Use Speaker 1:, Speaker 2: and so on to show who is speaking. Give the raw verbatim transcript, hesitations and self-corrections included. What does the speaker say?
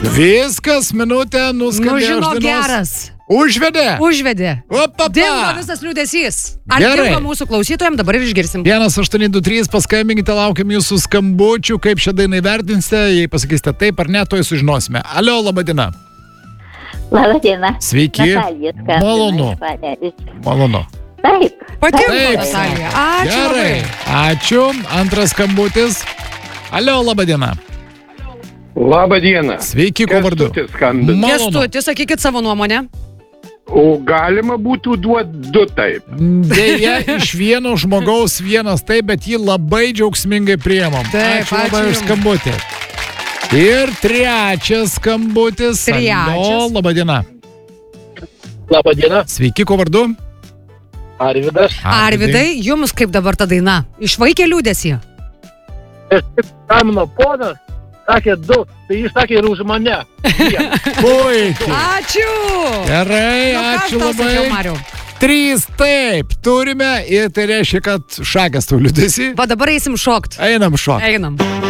Speaker 1: Viskas, minutė nuskambėjo.
Speaker 2: Nu, žino,
Speaker 1: aštuonios.
Speaker 2: geras.
Speaker 1: Užvedė.
Speaker 2: Užvedė.
Speaker 1: Opapa.
Speaker 2: Dingo visas liūdesys. Ar
Speaker 1: Gerai.
Speaker 2: dingo mūsų klausytojams, dabar ir išgirsim.
Speaker 1: vienas aštuoni du trys, paskambinkite, laukiam jūsų skambučių, kaip šią dainą įvertinsite, jei pasakysite taip ar ne, to sužinosime. Alio, laba diena.
Speaker 3: Labą dieną.
Speaker 1: Sveiki.
Speaker 3: Natalija skambina
Speaker 1: Malonu.
Speaker 3: iš Panevėžio.
Speaker 1: Malonu.
Speaker 3: Taip.
Speaker 2: Patinka,
Speaker 1: Taip.
Speaker 2: Natalija. Ačiū
Speaker 1: Gerai.
Speaker 2: labai.
Speaker 1: Ačiū. Antras skambutis. Alio, laba diena.
Speaker 4: Labą dieną.
Speaker 1: Sveiki, kuo vardu?
Speaker 4: Kęstutis skambina.
Speaker 1: Malonu.
Speaker 2: Kęstuti, sakykit savo nuomonę.
Speaker 4: O galima būtų duoti du taip.
Speaker 1: Deja, iš vieno žmogaus vienas taip, bet jį labai džiaugsmingai priemam.
Speaker 2: Taip,
Speaker 1: ačiū labai
Speaker 2: ačiū
Speaker 1: už
Speaker 2: jums.
Speaker 1: skambutį. Ir trečias skambutis.
Speaker 2: Trečias.
Speaker 1: Alio, laba diena.
Speaker 4: Labą dieną.
Speaker 1: Sveiki, kuo vardu?
Speaker 4: Arvidas.
Speaker 2: Arvidai, jums kaip dabar ta daina? Išvaikė liūdesį?
Speaker 4: Ir kaip skambino ponas, sakė du, tai jis sakė ir už mane.
Speaker 1: Puikiai.
Speaker 2: Ačiū.
Speaker 1: Gerai,
Speaker 2: Nu, ką aš
Speaker 1: ačiū
Speaker 2: tau sakiau,
Speaker 1: labai.
Speaker 2: Mariau?
Speaker 1: Trys taip turime ir tai reiškia, kad šakas tau liūdėsi.
Speaker 2: Va dabar eisim šokt.
Speaker 1: Einam šok.
Speaker 2: Einam.